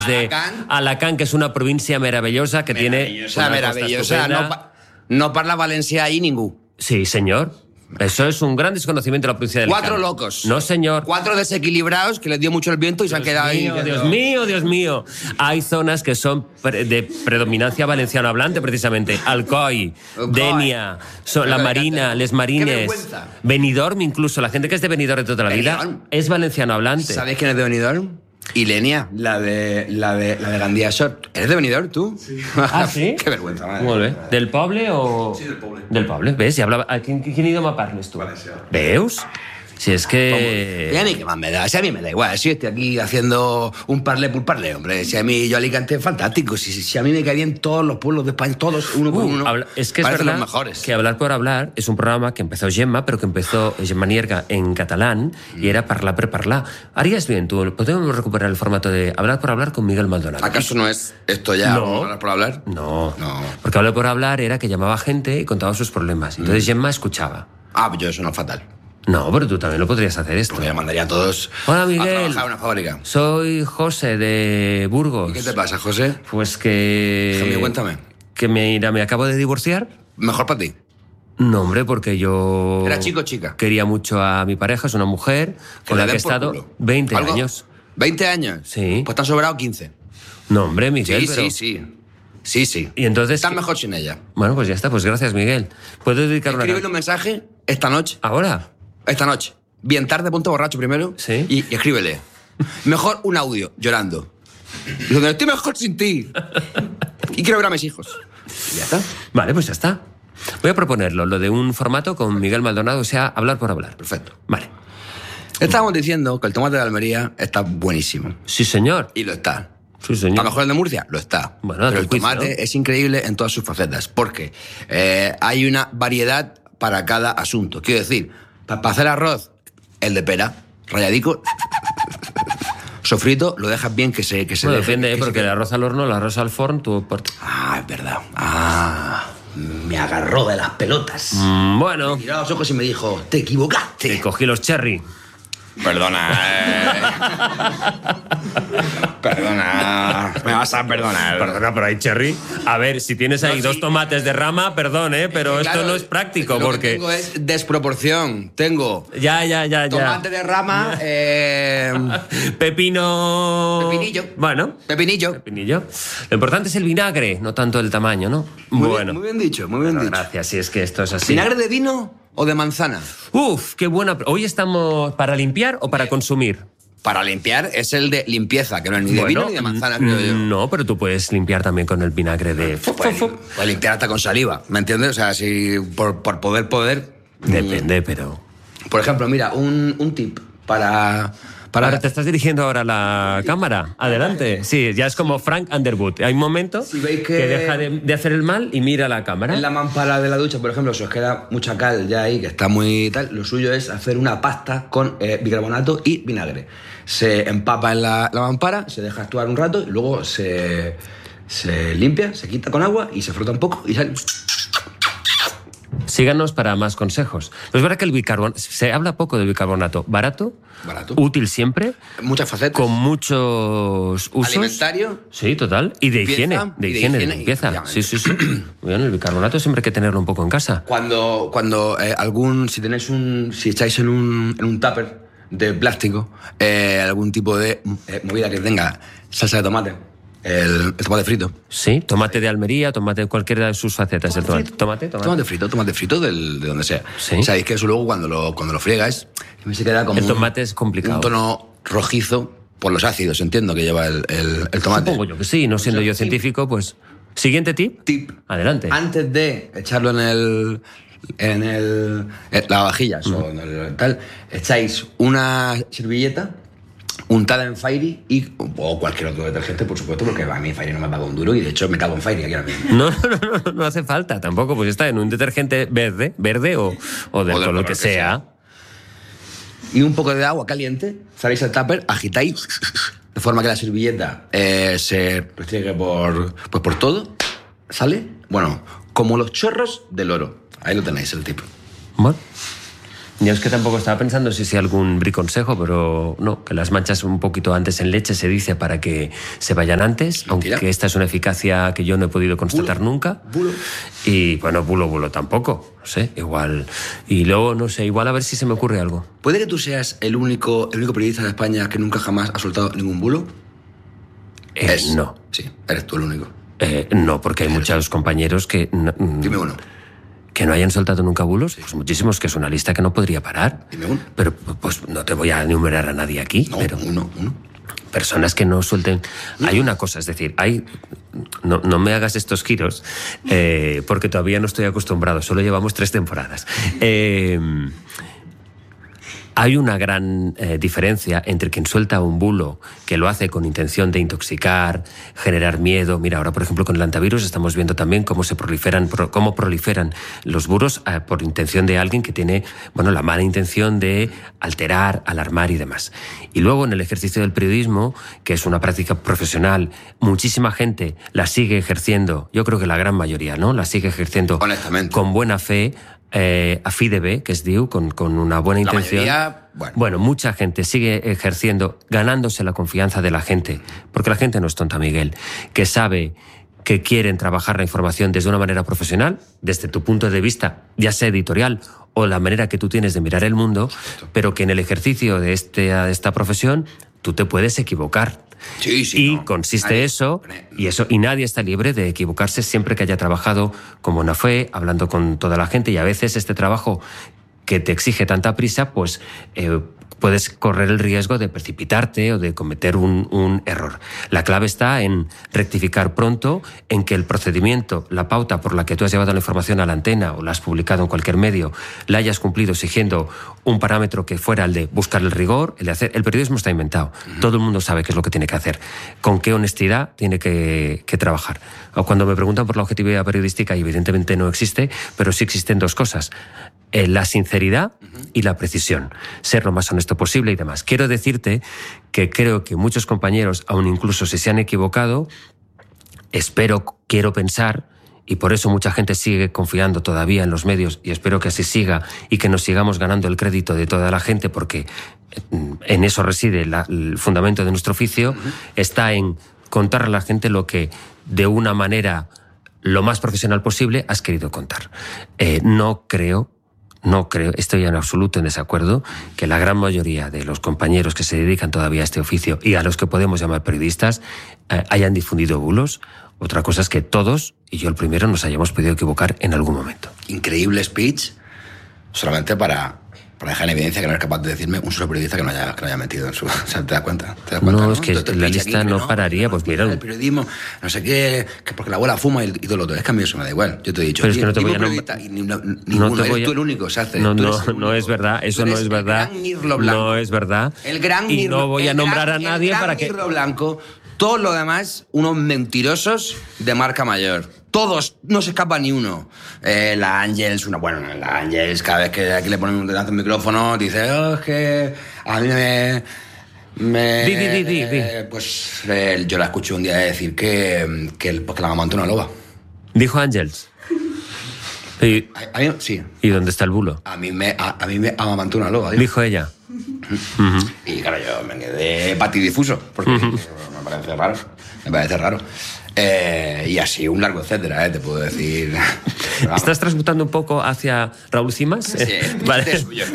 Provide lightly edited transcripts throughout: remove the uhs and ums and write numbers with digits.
de Alacant, que és una província meravellosa que tiene... Meravellosa. No parla valencià ahí ningú. Sí, señor. Eso es un gran desconocimiento de la provincia de Alicante. 4 locos. No, señor. 4 desequilibrados que les dio mucho el viento y se han quedado ahí. Dios mío. Hay zonas que son de predominancia valenciano hablante, precisamente. Alcoi, Denia, La Marina, Les Marines. Benidorm, incluso. La gente que es de Benidorm de toda la vida es valenciano hablante. ¿Sabéis quién es de Benidorm? Ilenia, la de Gandía Short. ¿Eres de Benidorm, tú? Ah, ¿sí? Qué vergüenza, madre. Molt bé. Del poble o...? Sí, del poble. Del poble, ves? I hablava... Quin idioma parles tu? Valencià. Veus? Si es que... ¿Y a mí qué más me da? Si a mí me da igual, si estoy aquí haciendo un parlé por parlé, hombre. Si a mí, yo Alicante es fantástico. Si a mí me caerían todos los pueblos de España, todos, uno por uno. Es que es parecen verdad los mejores. que Hablar por Hablar es un programa que empezó Gemma, pero que empezó Gemma Nierga en catalán y era parlar per parlar. Harías bien, tú, podemos recuperar el formato de Hablar por Hablar con Miguel Maldonado. ¿Acaso no es esto ya No. Hablar por Hablar? No, porque Hablar por Hablar era que llamaba gente y contaba sus problemas. Entonces Gemma escuchaba. Ah, yo eso no es fatal. No, pero tú también lo podrías hacer esto. Porque me mandaría a todos Hola, a Miguel. trabajar en una fábrica. Soy José de Burgos. ¿Y qué te pasa, José? Pues que... Déjame, cuéntame. Que me acabo de divorciar. Mejor para ti. No, hombre, porque yo... ¿Era chico o chica? Quería mucho a mi pareja, es una mujer con la que he estado 20 ¿Algo? años. ¿20 años? Sí. Pues te han sobrado 15. No, hombre, Miguel, pero... Sí. Y entonces... Estás mejor sin ella. Bueno, pues ya está, pues gracias, Miguel. ¿Puedo dedicar una... Escríbele un mensaje esta noche. ¿Ahora? Esta noche. Bien tarde, ponte borracho primero. Sí. Y escríbele. Mejor un audio, llorando. Donde estoy mejor sin ti. Y quiero ver a mis hijos. Y ya está. Vale, pues ya está. Voy a proponerlo, lo de un formato con Miguel Maldonado, o sea, Hablar por Hablar. Perfecto. Vale. Estábamos diciendo que el tomate de Almería está buenísimo. Sí, señor. Y lo está. Sí, señor. ¿A lo mejor el de Murcia? Lo está. Bueno, pero el juicio, tomate ¿no? es increíble en todas sus facetas. Porque hay una variedad para cada asunto. Quiero decir, para hacer arroz, el de pera, rayadico, sofrito, lo dejas bien que se Bueno, deje, depende, que se porque quede. el arroz al horno, el arroz al forno, tú... Ah, es verdad. Ah, me agarró de las pelotas. Bueno, Miró a los ojos y me dijo, te equivocaste. te cogí los cherry. Perdona. Perdona. Me vas a perdonar. Perdona, pero hay cherry. A ver, si tienes ahí dos tomates de rama, perdón, pero esto Claro, no es práctico, lo porque... que tengo es desproporción. Tengo Ya. tomate de rama, Pepino... Pepinillo. Bueno, pepinillo. pepinillo. Lo importante es el vinagre, no tanto el tamaño, ¿no? Muy bien dicho, muy bien dicho. Gracias, si es que esto es así. ¿Vinagre de vino o de manzana? Uf, qué buena... Hoy estamos para limpiar o para consumir. Para limpiar es el de limpieza, que no es ni de vino ni de manzana, creo yo. No, pero tú puedes limpiar también con el vinagre de... Puedes limpiar hasta con saliva, ¿me entiendes? O sea, si por poder... Depende, pero... Por ejemplo, mira, un tip para... Ahora te estás dirigiendo ahora a la cámara. Adelante. Sí, ya es como Frank Underwood. Hay un momento Si veis que que deja de hacer el mal y mira a la cámara. En la mampara de la ducha, por ejemplo, si os queda mucha cal ya ahí, que está muy tal, lo suyo es hacer una pasta con bicarbonato y vinagre. Se empapa en la mampara, se deja actuar un rato y luego se limpia, se quita con agua y se frota un poco y sale... Síganos para más consejos. Pero es verdad que el bicarbonato... Se habla poco del bicarbonato. Barato, útil siempre, Muchas facetas. con muchos usos. Alimentario. Sí, total. Y de Limpieza, higiene. De higiene, de limpieza. efectivamente. Sí. Bueno, el bicarbonato siempre hay que tenerlo un poco en casa. Cuando si echáis en un tupper de plástico algún tipo de movida que tenga salsa de tomate, el tomate frito. Sí, tomate de Almería, tomate de cualquiera de sus facetas. El tomate. Tomate frito de donde sea. Sí. Sabéis que eso luego cuando lo friegas se queda como El tomate es complicado. un tono rojizo por los ácidos, entiendo, que lleva el tomate. Supongo yo que sí, no siendo yo científico, pues... Siguiente tip. Adelante. Antes de echarlo en lavavajillas o en el tal, echáis una servilleta untada en Fairy o cualquier otro detergente, por supuesto, porque a mí Fairy no me paga un duro y de hecho me cago en Fairy aquí ahora mismo. No hace falta tampoco, pues está en un detergente verde o del color que sea. Y un poco de agua caliente, saléis al tupper, agitáis, de forma que la servilleta se restriegue por todo, sale, bueno, como los chorros del oro. Ahí lo tenéis, el tip. Bueno, Yo es que tampoco estaba pensando si algún briconsejo, pero no, que las manchas un poquito antes en leche se dice para que se vayan antes, Mentira. aunque esta es una eficacia que yo no he podido constatar nunca. Bulo. Y bueno, bulo tampoco, no sé, igual. Y luego, no sé, igual a ver si se me ocurre algo. ¿Puede que tú seas el único periodista de España que nunca jamás ha soltado ningún bulo? No. Sí, eres tú el único. No, porque hay muchos compañeros que... Dime uno. ¿Que no hayan soltado nunca bulos? Pues muchísimos, que es una lista que no podría parar. Dime uno. Pero pues no te voy a enumerar a nadie aquí. No, pero uno. Personas que no suelten... Hay una cosa, es decir, no me hagas estos giros, porque todavía no estoy acostumbrado, solo llevamos 3 temporadas. Hay una gran diferencia entre quien suelta un bulo que lo hace con intención de intoxicar, generar miedo. Mira, ahora, por ejemplo, con el antivirus estamos viendo también cómo proliferan los bulos por intención de alguien que tiene, bueno, la mala intención de alterar, alarmar y demás. Y luego, en el ejercicio del periodismo, que es una práctica profesional, muchísima gente la sigue ejerciendo, yo creo que la gran mayoría, ¿no? La sigue ejerciendo honestamente, con buena fe, a fi de bé, que es diu, con una buena intención. La mayoría, bueno, mucha gente sigue ejerciendo, ganándose la confianza de la gente, porque la gente no es tonta, Miguel, que sabe que quieren trabajar la información desde una manera profesional, desde tu punto de vista, ya sea editorial o la manera que tú tienes de mirar el mundo, pero que en el ejercicio de esta profesión tú te puedes equivocar. Sí, y no. consiste nadie, y nadie está libre de equivocarse siempre que haya trabajado con buena fe, hablando con toda la gente, y a veces este trabajo que te exige tanta prisa, pues puedes correr el riesgo de precipitarte o de cometer un error. La clave está en rectificar pronto, en que el procedimiento, la pauta por la que tú has llevado la información a la antena o la has publicado en cualquier medio, la hayas cumplido siguiendo un parámetro que fuera el de buscar el rigor, el de hacer... El periodismo está inventado. Todo el mundo sabe qué es lo que tiene que hacer. Con qué honestidad tiene que trabajar. O cuando me preguntan por la objetividad periodística, y evidentemente no existe, pero sí existen 2 cosas. La sinceridad y la precisión. Ser lo más honesto posible y demás. Quiero decirte que creo que muchos compañeros, aun incluso si se han equivocado, quiero pensar, y por eso mucha gente sigue confiando todavía en los medios, y espero que así siga y que nos sigamos ganando el crédito de toda la gente, porque en eso reside el fundamento de nuestro oficio, está en contar a la gente lo que de una manera lo más profesional posible has querido contar. No creo, estoy en absoluto en desacuerdo, que la gran mayoría de los compañeros que se dedican todavía a este oficio y a los que podemos llamar periodistas hayan difundido bulos. Otra cosa es que todos, y yo el primero, nos hayamos podido equivocar en algún momento. Increíble speech, solamente para dejar en evidencia que no eres capaz de decirme un solo periodista que no haya metido en su... O sea, ¿te das cuenta? No, es que la lista no pararía, pues mira... El periodismo, no sé qué, que porque la abuela fuma y todo lo otro. Es que a mí eso me da igual. Yo te he dicho... Pero es que no te voy a ninguno, eres tú el único, se hace. No es verdad, eso no es verdad. No es verdad. El gran y no voy a nombrar a nadie para que... Mirlo blanco, todos los demás, unos mentirosos de marca mayor. Todos, no se escapa ni uno. La Ángels, la Ángels, cada vez que aquí le ponen un dedazo al micrófono, dice, es que a mí pues yo la escuché un día decir que la amamantó una loba. Dijo Ángels. Sí. ¿Y dónde está el bulo? A mí me amamantó una loba. Dijo ella. Y claro, yo me quedé patidifuso, porque me parece raro. Y así un largo etcétera, te puedo decir. ¿Estás transmutando un poco hacia Raúl Cimas? Sí, vale.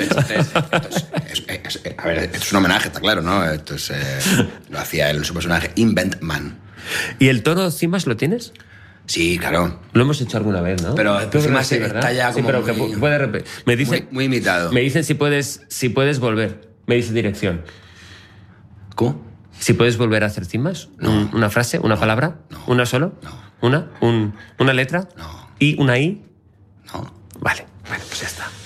A ver, esto es un homenaje, está claro, ¿no? Esto es, lo hacía él en su personaje Invent Man. ¿Y el tono Cimas lo tienes? Sí, claro. Lo hemos hecho alguna vez, ¿no? Pero Cimas está ya como me dice, muy imitado. Me dicen si puedes volver. Me dice dirección. ¿Cómo? Si puedes volver a hacer Cimas. No. ¿Una frase? ¿Una palabra? No. ¿Una solo? No. ¿Una letra? No. ¿Y una I? No. Vale, bueno, pues ya está.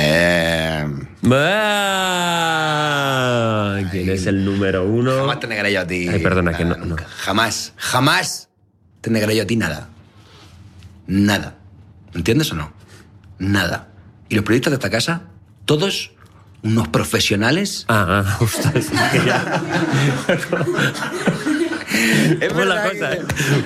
¿Quién es el número 1? Jamás te negaré yo a ti. Ay, perdona, nada, que no. Nunca. Jamás te negaré yo a ti nada. Nada. ¿Entiendes o no? Nada. Y los periodistas de esta casa, todos unos profesionales. Ostras, que ya. Es ¿Cómo la verdad cosa?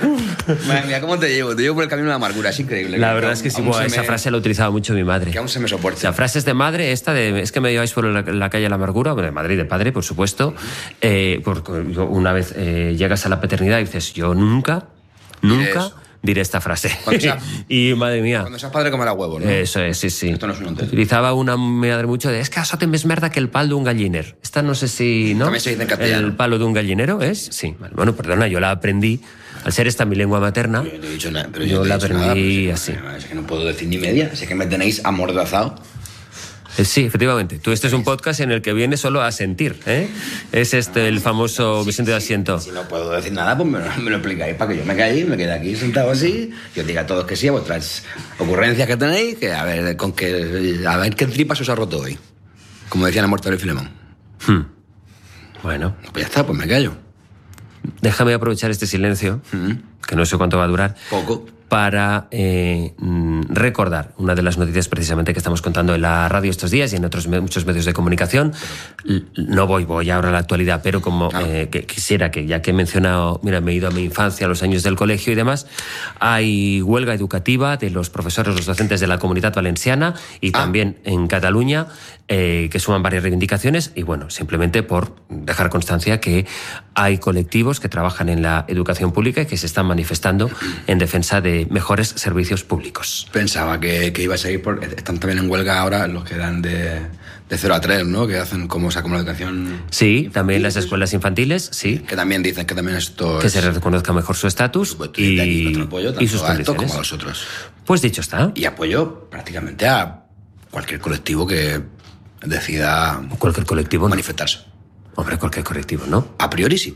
Madre mía, ¿cómo te llevo? Te llevo por el camino de la amargura, es increíble. La verdad es que sí, esa frase la utilizaba mucho mi madre. Que aún se me soporta. O sea, frases de madre, esta de es que me lleváis por la calle de la amargura, de madre y de padre, por supuesto. Porque una vez llegas a la paternidad y dices, yo nunca diré esta frase. Y madre mía. Cuando seas padre comerá huevo, ¿no? Eso es, sí. Esto no es un hotel. Utilizaba mi madre mucho de, es que eso te més merda que el pal d'un galliner. Esta no sé si, ¿no? También se dice en castellano. El palo de un gallinero es, sí. Bueno, perdona, yo la aprendí, al ser esta mi lengua materna, Yo no he dicho nada, pero yo la aprendí nada, así. Es que no puedo decir ni media, es que me tenéis amordazado. Sí, efectivamente. Este es un podcast en el que vienes solo a sentir, ¿eh? Es el famoso Vicente de Asiento. Si no puedo decir nada, pues me lo explicáis para que yo me calle y me quede aquí sentado así y os diga a todos que sí, a vuestras ocurrencias que tenéis, que a ver qué tripas os ha roto hoy. Como decía la muerte de Filemón. Bueno. Pues ya está, pues me callo. Déjame aprovechar este silencio, que no sé cuánto va a durar. Poco. Para recordar una de las noticias precisamente que estamos contando en la radio estos días y en otros muchos medios de comunicación. No voy ahora a la actualidad, pero como que quisiera que, ya que he mencionado, mira, me he ido a mi infancia, a los años del colegio y demás, hay huelga educativa de los profesores, los docentes de la Comunitat Valenciana y también en Cataluña, que suman varias reivindicaciones y bueno, simplemente por dejar constancia que hay colectivos que trabajan en la educación pública y que se están manifestando en defensa de mejores servicios públicos. Pensaba que iba a seguir están también en huelga ahora los que dan de 0 a 3, ¿no? Que hacen como la educación... Sí, también las escuelas infantiles, sí. Que también dicen que también esto que se reconozca mejor su estatus y sus condiciones. Como a los otros. Pues dicho está. Y apoyo prácticamente a cualquier colectivo que decida... Cualquier colectivo, manifestarse. ¿No? Hombre, cualquier colectivo, ¿no? A priori sí.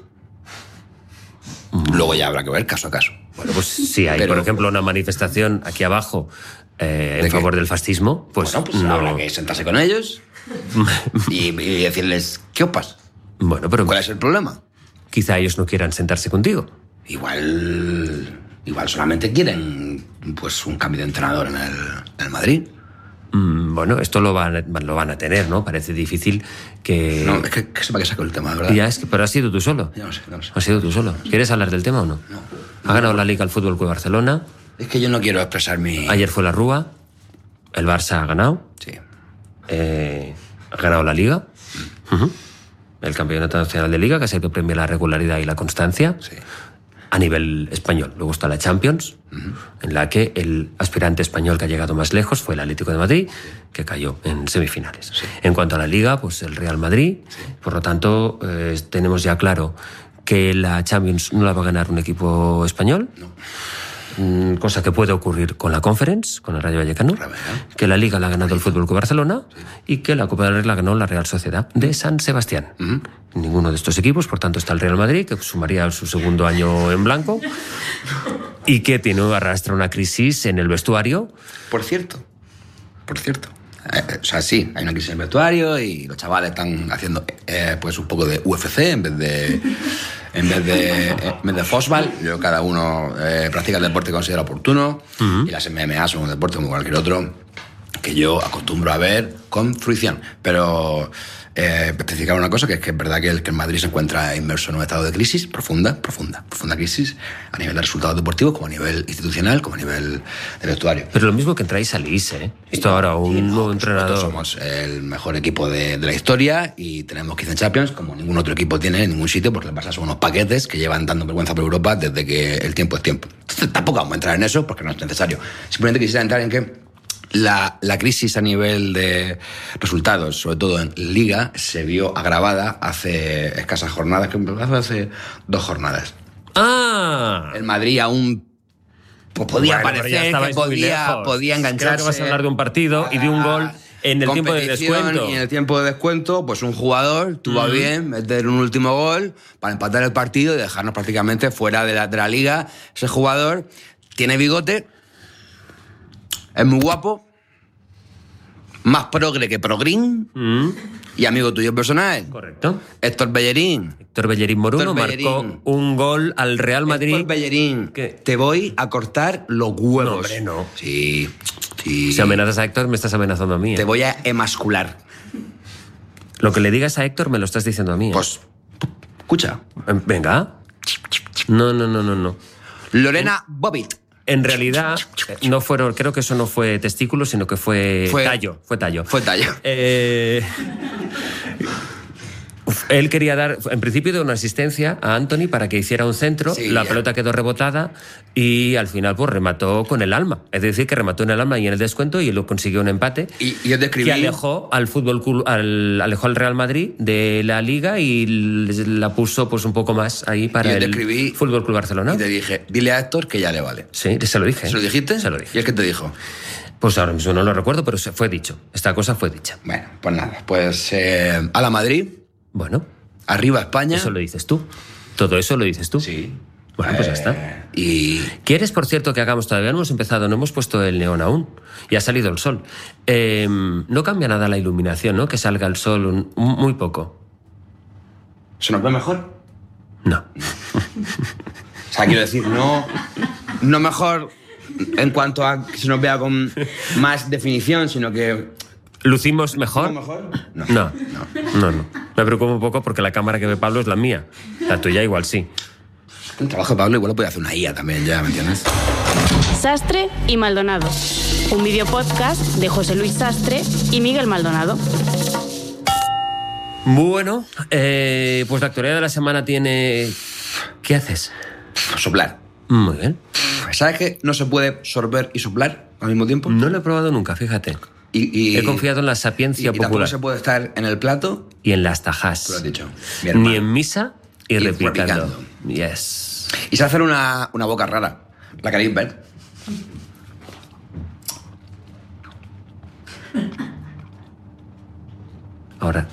Luego ya habrá que ver caso a caso. Bueno, pues si hay, por ejemplo, una manifestación aquí abajo en favor del fascismo, pues, bueno, pues habrá que sentarse con ellos y decirles, ¿qué opas? Bueno, pero ¿cuál es el problema? Quizá ellos no quieran sentarse contigo. Igual solamente quieren pues un cambio de entrenador en el Madrid. Bueno, esto lo van a tener, ¿no? Parece difícil que... No, es que sepa que saco el tema, de verdad. Ya, pero has sido tú solo. Ya no sé. Has sido tú solo. ¿Quieres hablar del tema o no? No. Ha ganado la Liga el Fútbol Club Barcelona. Es que yo no quiero expresar mi... Ayer fue la Rúa. El Barça ha ganado. Sí. Ha ganado la Liga. El Campeonato Nacional de Liga, que ha sido premio la regularidad y la constancia. Sí. A nivel español. Luego está la Champions, en la que el aspirante español que ha llegado más lejos fue el Atlético de Madrid, que cayó en semifinales. Sí. En cuanto a la Liga, pues el Real Madrid. Sí. Por lo tanto, tenemos ya claro que la Champions no la va a ganar un equipo español. No. Cosa que puede ocurrir con la Conference, con el Rayo Vallecano, que la Liga la ha ganado el Fútbol Club Barcelona y que la Copa del Rey la ganó la Real Sociedad de San Sebastián. Ninguno de estos equipos, por tanto está el Real Madrid, que sumaría su segundo año en blanco y que arrastra una crisis en el vestuario. Por cierto. O sea, sí, hay una crisis en el vestuario y los chavales están haciendo pues un poco de UFC en vez de fútbol. Cada uno practica el deporte que considera oportuno y las MMA son un deporte como cualquier otro que yo acostumbro a ver con fruición. Pero especificar una cosa, que es verdad que el Madrid se encuentra inmerso en un estado de crisis profunda crisis a nivel de resultados deportivos, como a nivel institucional, como a nivel de vestuario. Pero lo mismo que entráis salís, ¿eh? Esto ahora un nuevo entrenador. Somos el mejor equipo de la historia y tenemos 15 Champions, como ningún otro equipo tiene en ningún sitio, porque el Barça son unos paquetes que llevan dando vergüenza por Europa desde que el tiempo es tiempo. Entonces, tampoco vamos a entrar en eso porque no es necesario. Simplemente quisiera entrar en que la crisis a nivel de resultados, sobre todo en Liga, se vio agravada hace escasas jornadas, hace 2 jornadas. El Madrid aún podía parecer que podía engancharse. Creo que vas a hablar de un partido y de un gol en el tiempo de descuento. Y en el tiempo de descuento, pues un jugador tuvo a bien meter un último gol para empatar el partido y dejarnos prácticamente fuera de la Liga. Ese jugador tiene bigote, es muy guapo, más progre que progrín y amigo tuyo personal. Correcto. Héctor Bellerín. Héctor Bellerín Moruno marcó un gol al Real Madrid. Héctor Bellerín, te voy a cortar los huevos. No, hombre, no. Sí. Si amenazas a Héctor, me estás amenazando a mí. Te voy a emascular. Lo que le digas a Héctor me lo estás diciendo a mí. Pues, escucha. Venga. No. Lorena Bobbitt. En realidad, no fueron, creo que eso no fue testículo, sino que fue tallo. Fue tallo. Fue tallo. Él quería dar, en principio, de una asistencia a Anthony para que hiciera un centro, la pelota quedó rebotada y al final pues remató con el alma. Es decir, que remató en el alma y en el descuento y lo consiguió un empate y yo describí... que alejó al alejó al Real Madrid de la Liga y la puso pues un poco más ahí para el Fútbol Club Barcelona. Y te dije, dile a Héctor que ya le vale. Sí, se lo dije. ¿Se lo dijiste? Se lo dije. ¿Y es que te dijo? Pues ahora mismo no lo recuerdo, pero fue dicho. Esta cosa fue dicha. Bueno, pues nada. Pues a la Madrid... Bueno. Arriba España. Eso lo dices tú. Todo eso lo dices tú. Sí. Bueno, pues ya está. Y... ¿Quieres, por cierto, que hagamos? Todavía no hemos empezado, no hemos puesto el neón aún. Y ha salido el sol. No cambia nada la iluminación, ¿no? Que salga el sol muy poco. ¿Se nos ve mejor? No. O sea, quiero decir, no mejor en cuanto a que se nos vea con más definición, sino que... ¿Lucimos mejor? ¿No mejor? No. Me preocupa un poco porque la cámara que ve Pablo es la mía. La tuya igual sí. El trabajo de Pablo igual lo puede hacer una IA también, ya, ¿me entiendes? Sastre y Maldonado. Un videopodcast de José Luis Sastre y Miguel Maldonado. Bueno, pues la actualidad de la semana tiene... ¿Qué haces? Soplar. Muy bien. ¿Sabes que no se puede sorber y soplar al mismo tiempo? No lo he probado nunca, fíjate. He confiado en la sapiencia popular. Y tampoco se puede estar en el plato... Y en las tajas. Tú lo has dicho. Ni en misa y replicando. Yes. Y se hacer una boca rara. ¿La queréis ver? Ahora.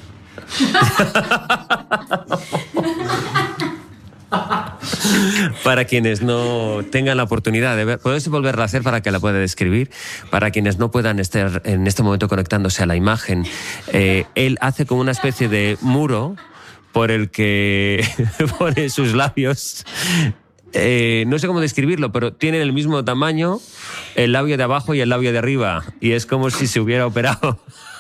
Para quienes no tengan la oportunidad de ver, puedes volverla a hacer para que la pueda describir. Para quienes no puedan estar en este momento conectándose a la imagen, él hace como una especie de muro por el que pone sus labios. No sé cómo describirlo, pero tienen el mismo tamaño el labio de abajo y el labio de arriba. Y es como si se hubiera operado.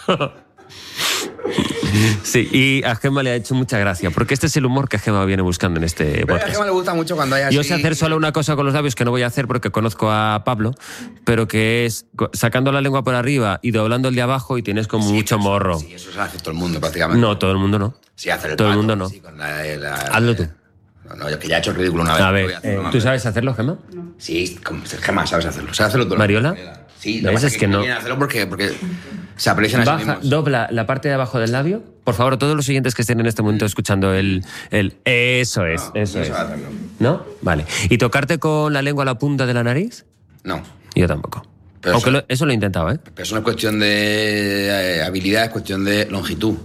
Sí, y a Gemma le ha hecho mucha gracia, porque este es el humor que Gemma viene buscando en este podcast. A Gemma le gusta mucho cuando hay así... Yo sé hacer solo una cosa con los labios que no voy a hacer porque conozco a Pablo, pero que es sacando la lengua por arriba y doblando el de abajo y tienes como mucho morro. Sí, eso se hace todo el mundo prácticamente. No, todo el mundo no. Sí, hacer el todo pato, el mundo no. Sí, con Hazlo tú. No, yo que ya he hecho el ridículo una vez. A ver, ¿tú sabes hacerlo, Gemma? No. Sí, Gemma sabes hacerlo. ¿Sabes hacerlo tú? ¿Mariola? Sí, lo que pasa es que no. Hacerlo porque se aprecian a sí mismos. Dobla la parte de abajo del labio. Por favor, todos los oyentes que estén en este momento escuchando el eso es. ¿No? Vale. ¿Y tocarte con la lengua a la punta de la nariz? No. Yo tampoco. Pero aunque eso lo he intentado, ¿eh? Pero eso no es cuestión de habilidad, es cuestión de longitud.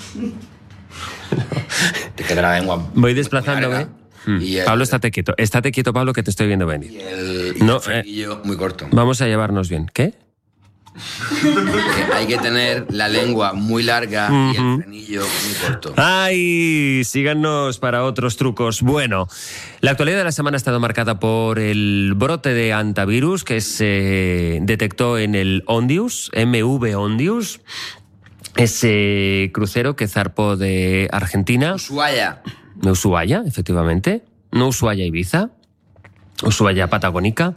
Te queda la lengua. Voy desplazándome. Pablo, estate quieto. Estate quieto, Pablo, que te estoy viendo venir. Y el frenillo muy corto. Vamos a llevarnos bien. ¿Qué? Que hay que tener la lengua muy larga y el frenillo muy corto. ¡Ay! Síganos para otros trucos. Bueno, la actualidad de la semana ha estado marcada por el brote de hantavirus que se detectó en el Ondius, MV Ondius, ese crucero que zarpó de Argentina. Ushuaia, efectivamente. No Ushuaia-Ibiza. Ushuaia-Patagónica.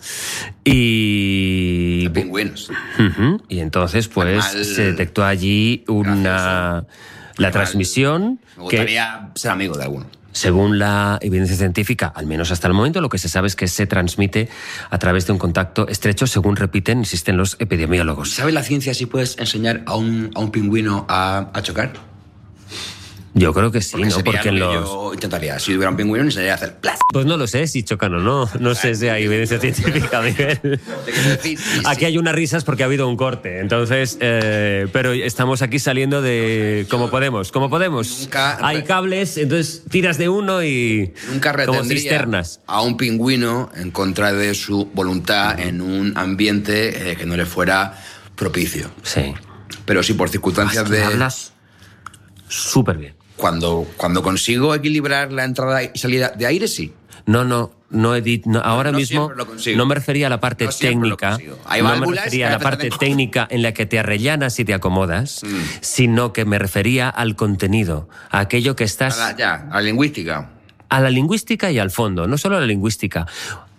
Y... pingüinos. Y entonces, pues, se detectó allí la transmisión. Me gustaría ser amigo de alguno. Según la evidencia científica, al menos hasta el momento, lo que se sabe es que se transmite a través de un contacto estrecho, según insisten los epidemiólogos. ¿Sabes la ciencia si puedes enseñar a un pingüino a chocar? Yo creo que sí, porque ¿no? Porque yo intentaría, si hubiera un pingüino, enseñaría a hacer ¡plas! Pues no lo sé si chocan o no. No sé si hay evidencia científica, Miguel. Aquí hay unas risas porque ha habido un corte. Entonces, pero estamos aquí saliendo de como podemos. Hay cables, entonces tiras de uno y nunca como cisternas. A un pingüino en contra de su voluntad en un ambiente que no le fuera propicio. Sí. Pero sí por circunstancias de... Hablas súper bien. Cuando consigo equilibrar la entrada y salida de aire, sí. Ahora mismo no me refería a la parte técnica. No me refería a la parte técnica en la que te arrellanas y te acomodas, sino que me refería al contenido, a aquello que estás... A la lingüística. A la lingüística y al fondo, no solo a la lingüística.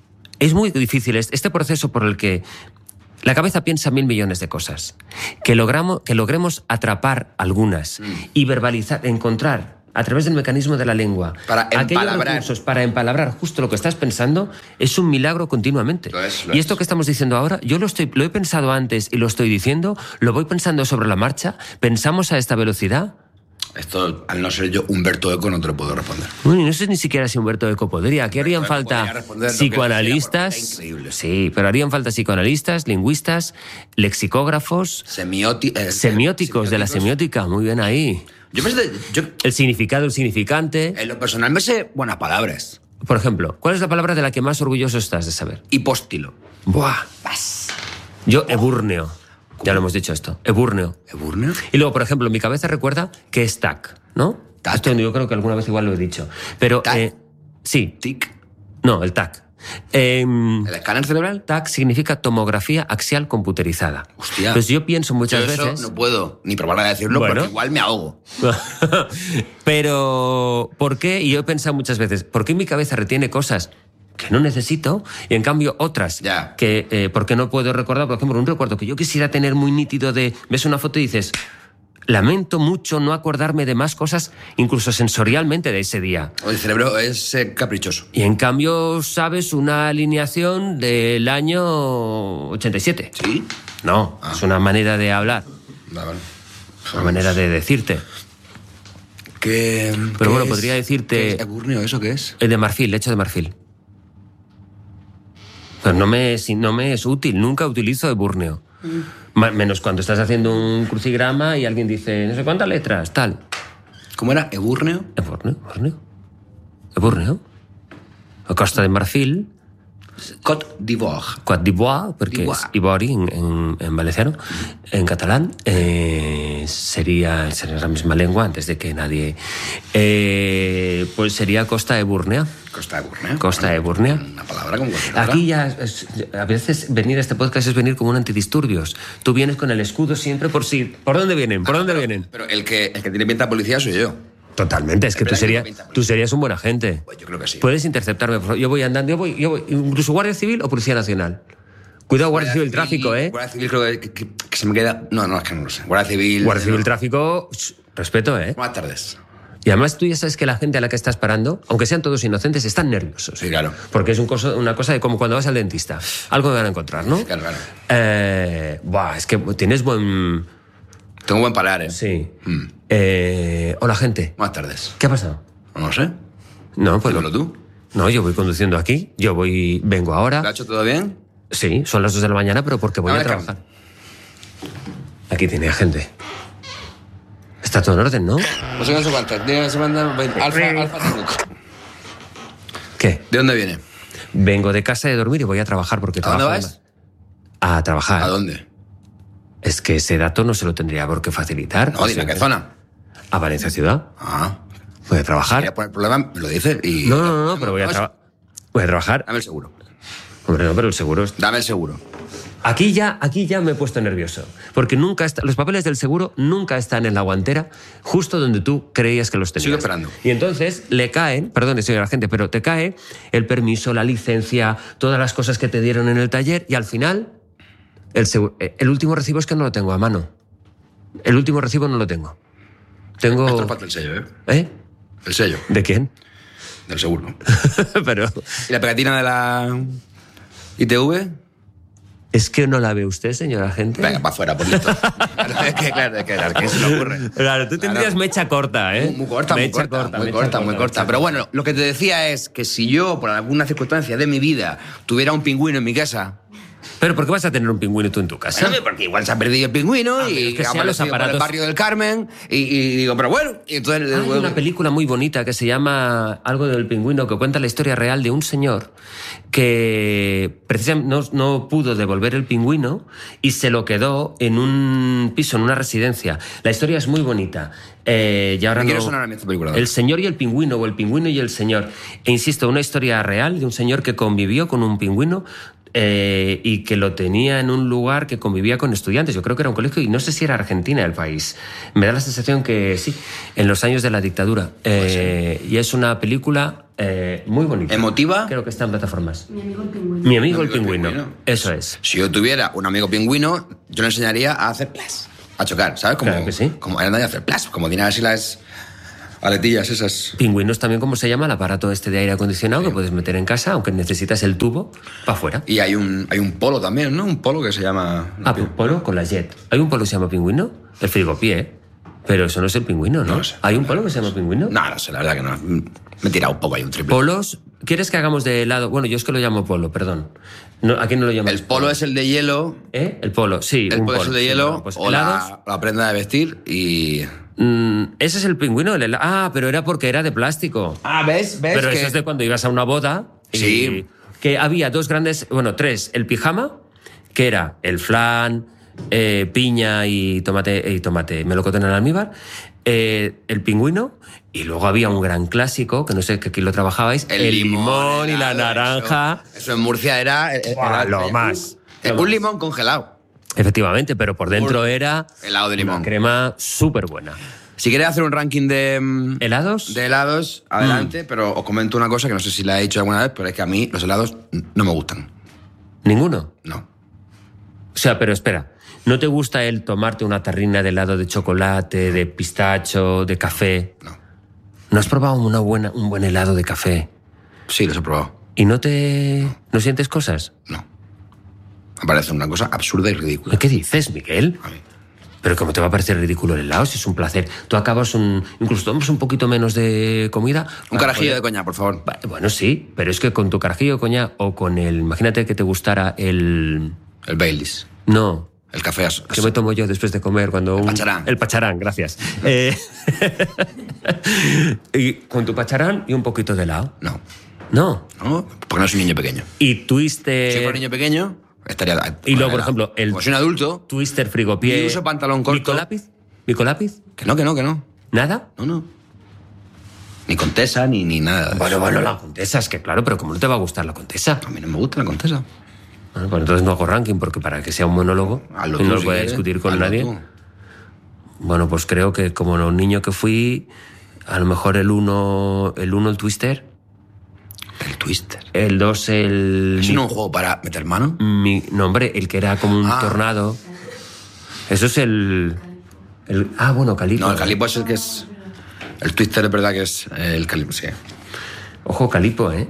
es muy difícil este proceso por el que la cabeza piensa 1.000 millones de cosas. Que logremos atrapar algunas y verbalizar, encontrar a través del mecanismo de la lengua aquellos recursos para empalabrar justo lo que estás pensando, es un milagro continuamente. Y esto que estamos diciendo ahora, yo lo he pensado antes y lo estoy diciendo, lo voy pensando sobre la marcha, pensamos a esta velocidad. Esto, al no ser yo Humberto Eco, no te lo puedo responder. Bueno, y no sé ni siquiera si Humberto Eco podría. Aquí harían falta psicoanalistas. Sí, pero harían falta psicoanalistas, lingüistas, lexicógrafos, semióticos de la semiótica. Muy bien ahí. El significado, el significante. En lo personal me sé buenas palabras. Por ejemplo, ¿cuál es la palabra de la que más orgulloso estás de saber? Hipóstilo. Buah. Yo, ebúrneo. Ya lo hemos dicho esto. Ebúrneo. ¿Ebúrneo? Y luego, por ejemplo, mi cabeza recuerda que es TAC, ¿no? TAC. Esto yo creo que alguna vez igual lo he dicho. Pero, ¿TAC? Sí. ¿TIC? No, el TAC. ¿El escáner cerebral? TAC significa tomografía axial computerizada. Hostia. Pues yo pienso muchas veces... no puedo ni probar a decirlo porque igual me ahogo. Pero, ¿por qué? Y yo he pensado muchas veces, ¿por qué mi cabeza retiene cosas que no necesito y en cambio otras que porque no puedo recordar? Por ejemplo, un recuerdo que yo quisiera tener muy nítido de... Ves una foto y dices... Lamento mucho no acordarme de más cosas, incluso sensorialmente, de ese día. El cerebro es caprichoso. Y en cambio, ¿sabes una alineación del año 87? ¿Sí? No, es una manera de hablar. Vale. Una manera de decirte. Pero bueno, podría decirte... ¿Ebúrneo eso qué es? El de marfil, lecho de marfil. Pero no me es útil, nunca utilizo ebúrneo. Menos cuando estás haciendo un crucigrama y alguien dice, no sé cuántas letras, tal. ¿Cómo era? ¿Ebúrneo? Ebúrneo. A Costa de Marfil. Côte d'Ivoire. Côte d'Ivoire, porque es Ivori en valenciano. En catalán sería la misma lengua antes de que nadie... pues sería Costa Ebúrnea. Costa de Burnea. Una palabra como cualquier otra. Aquí ya, a veces venir a este podcast es venir como un antidisturbios. Tú vienes con el escudo siempre por si... ¿Por dónde vienen? Pero el que tiene pinta de policía soy yo. Totalmente, es que tú serías un buen agente. Pues yo creo que sí. Puedes interceptarme, por favor. Yo voy andando, yo voy, incluso Guardia Civil o Policía Nacional. Cuidado, Guardia Civil, tráfico, ¿eh? Guardia Civil creo que se me queda... No, es que no lo sé. Guardia Civil, tráfico, respeto, ¿eh? Buenas tardes. Y además tú ya sabes que la gente a la que estás parando, aunque sean todos inocentes, están nerviosos. Sí, claro. Porque es una cosa de como cuando vas al dentista. Algo me van a encontrar, ¿no? Claro. Es que tienes buen... Tengo buen parar, ¿eh? Sí. Hola, gente. Buenas tardes. ¿Qué ha pasado? No lo sé. No, pues... Dímelo tú. No, yo voy conduciendo aquí. Vengo ahora. ¿Lo ha hecho todo bien? Sí, son las 2 de la mañana, pero porque voy a trabajar. Aquí tiene gente. Está todo en orden, ¿no? No sé cuántas. Se manda Alfa Snook. ¿Qué? ¿De dónde viene? Vengo de casa de dormir y voy a trabajar porque trabajo. ¿A dónde vas? A trabajar. ¿A dónde? Es que ese dato no se lo tendría por qué facilitar. No, dime, ¿qué zona? A Valencia Ciudad. Ah. Voy a trabajar. Si poner problema, lo dices y... No, pero voy a trabajar. Dame el seguro. Hombre, no, pero el seguro... Dame el seguro. Aquí ya me he puesto nervioso. Porque los papeles del seguro nunca están en la guantera justo donde tú creías que los tenías. Sigo esperando. Y entonces le caen, perdón, señora gente, pero te cae el permiso, la licencia, todas las cosas que te dieron en el taller y al final el último recibo es que no lo tengo a mano. El último recibo no lo tengo. Esto falta el sello, ¿eh? ¿Eh? El sello. ¿De quién? Del seguro. Pero... ¿Y la pegatina de la ITV? ¿Es que no la ve usted, señora agente? Venga, para afuera, por listo. Claro, ¿qué se le ocurre? Claro, tú tendrías mecha corta, ¿eh? Muy corta. Pero bueno, lo que te decía es que si yo, por alguna circunstancia de mi vida, tuviera un pingüino en mi casa... ¿Pero por qué vas a tener un pingüino tú en tu casa? Bueno, porque igual se ha perdido el pingüino y que sean los aparatos... por el barrio del Carmen y digo, pero bueno... Y entonces, hay una película muy bonita que se llama Algo del pingüino, que cuenta la historia real de un señor que precisamente no pudo devolver el pingüino y se lo quedó en un piso, en una residencia. La historia es muy bonita. Y ahora quiero sonar a esta película. El señor y el pingüino, o el pingüino y el señor. E insisto, una historia real de un señor que convivió con un pingüino y que lo tenía en un lugar que convivía con estudiantes. Yo creo que era un colegio y no sé si era Argentina el país. Me da la sensación que sí, en los años de la dictadura. Y es una película muy bonita. ¿Emotiva? Creo que está en plataformas. Mi amigo el pingüino. Mi amigo el pingüino. Eso es. Si yo tuviera un amigo pingüino, yo le enseñaría a hacer plas, a chocar, ¿sabes? Como, Claro que sí. Como a hacer plas, como tiene así las aletillas esas. Pingüinos también, ¿cómo se llama? El aparato este de aire acondicionado que puedes meter en casa, aunque necesitas el tubo para afuera. Y hay un polo también, ¿no? Un polo que se llama... Polo con la jet. ¿Hay un polo que se llama pingüino? El frigopié. Pero eso no es el pingüino, ¿no? No lo sé. ¿Hay un polo que se llama pingüino? No sé, la verdad que no. Me he tirado un poco ahí un triple. Polos, ¿quieres que hagamos de helado? Bueno, yo es que lo llamo polo, perdón. No, aquí no lo llamo. El polo es el de hielo. ¿Eh? El polo, sí. El polo es el de hielo, bueno, pues o la prenda de vestir y... ese es el pingüino. Pero era porque era de plástico. ¿Ves? Pero eso es de cuando ibas a una boda. Sí. Que había tres. El pijama, que era el flan, piña y tomate, melocotón en almíbar, el pingüino, y luego había un gran clásico, que no sé que aquí lo trabajabais, el limón y la naranja. Eso en Murcia era lo más. Un limón congelado. Efectivamente, pero por dentro era helado de limón. una crema súper buena. Si queréis hacer un ranking de... ¿Helados? De helados, adelante, pero os comento una cosa que no sé si la he dicho alguna vez, pero es que a mí los helados no me gustan. ¿Ninguno? No. O sea, pero espera, ¿no te gusta el tomarte una tarrina de helado de chocolate, de pistacho, de café? No. ¿No has probado un buen helado de café? Sí, los he probado. ¿Y no sientes cosas? No. Me parece una cosa absurda y ridícula. ¿Qué dices, Miguel? A mí. Pero ¿cómo te va a parecer ridículo el helado? Si es un placer. Tú acabas incluso tomas un poquito menos de comida. Un carajillo de coñac, por favor. Bueno, sí, pero es que con tu carajillo de coñac o con imagínate que te gustara el... El Baileys. No. El café. ¿Qué me tomo yo después de comer cuando pacharán. El pacharán, gracias. Y con tu pacharán y un poquito de helado. No. No. No, porque no soy un niño pequeño. Y Twister... Si fuera un niño pequeño, estaría... Y luego, por ejemplo, como soy un adulto... Twister frigopié... Y uso pantalón corto. ¿Micolápiz? Que no. ¿Nada? No. Ni Contesa, ni nada. Bueno, la Contesa, es que claro, pero ¿cómo no te va a gustar la Contesa? A mí no me gusta la Contesa. Bueno, pues entonces no hago ranking, porque para que sea un monólogo Hazlo y no tú, lo si voy a quieres. discutir con Hazlo nadie. tú. Bueno, pues creo que como un niño que fui, a lo mejor el 1 el Twister, El Twister. el 2 el... ¿Es no un juego para meter mano? No, hombre, el que era como un tornado. Eso es el... bueno, Calipo. No, el Calipo es el que es... El Twister es verdad que es el Calipo, sí. Ojo, Calipo, ¿eh?